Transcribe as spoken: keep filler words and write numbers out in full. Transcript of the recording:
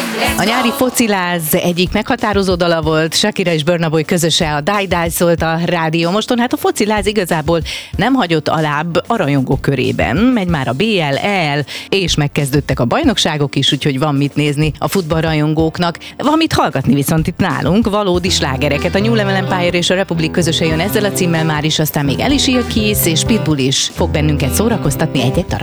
A nyári fociláz egyik meghatározó dala volt, Shakira és Burna Boy közöse, a Die Die szólt a rádió moston. Hát a fociláz igazából nem hagyott alább a rajongók körében. Megy már a bé el, é el, és megkezdődtek a bajnokságok is, úgyhogy van mit nézni a futballrajongóknak. Van mit hallgatni viszont itt nálunk, valódi slágereket. A New Level Empire és a Republic közöse jön ezzel a címmel már is, aztán még Alicia Keys és Pitbull is fog bennünket szórakoztatni egy-egy darab.